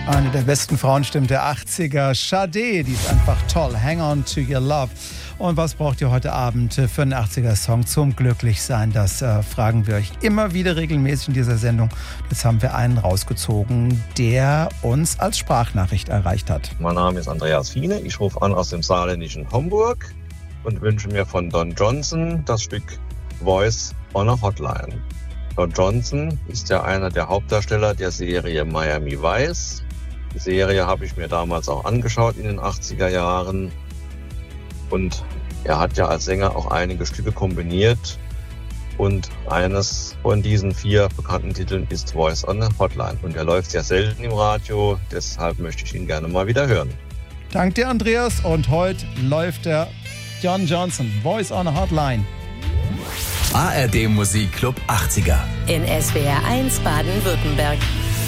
Eine der besten Frauenstimmen der 80er, Sade, die ist einfach toll. Hang on to your love. Und was braucht ihr heute Abend für einen 80er-Song zum Glücklichsein? Das fragen wir euch immer wieder regelmäßig in dieser Sendung. Jetzt haben wir einen rausgezogen, der uns als Sprachnachricht erreicht hat. Mein Name ist Andreas Fiene, ich rufe an aus dem saarländischen Hamburg und wünsche mir von Don Johnson das Stück Voice on a Hotline. Don Johnson ist ja einer der Hauptdarsteller der Serie Miami Vice. Die Serie habe ich mir damals auch angeschaut in den 80er Jahren. Und er hat ja als Sänger auch einige Stücke kombiniert. Und eines von diesen 4 bekannten Titeln ist Voice on a Hotline. Und er läuft sehr selten im Radio, deshalb möchte ich ihn gerne mal wieder hören. Dank dir, Andreas. Und heute läuft der Don Johnson, Voice on a Hotline. ARD Musikclub 80er. In SWR 1 Baden-Württemberg.